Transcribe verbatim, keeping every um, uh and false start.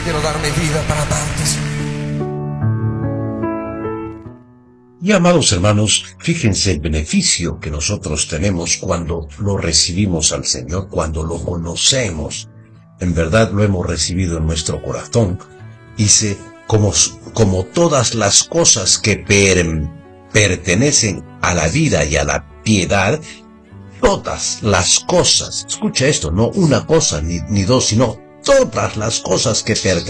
quiero dar mi vida para amarte, Señor. Y amados hermanos, fíjense el beneficio que nosotros tenemos cuando lo recibimos al Señor, cuando lo conocemos. En verdad lo hemos recibido en nuestro corazón. Dice, como, como todas las cosas que per, pertenecen a la vida y a la piedad, todas las cosas, escucha esto, no una cosa ni, ni dos, sino todas las cosas que pertenecen